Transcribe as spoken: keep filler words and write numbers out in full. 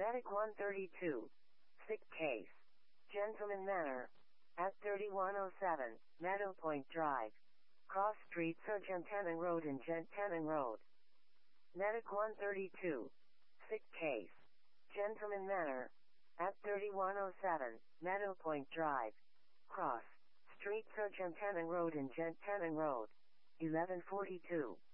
Medic one thirty-two. Sick case. Gentleman Manor. At thirty-one oh seven, Meadow Point Drive. Cross Street Gentleman Road and Gentleman Road. Medic one thirty-two. Sick case. Gentleman Manor. At thirty-one oh seven, Meadow Point Drive. Cross Street Gentleman Road and Gentleman Road. eleven forty-two.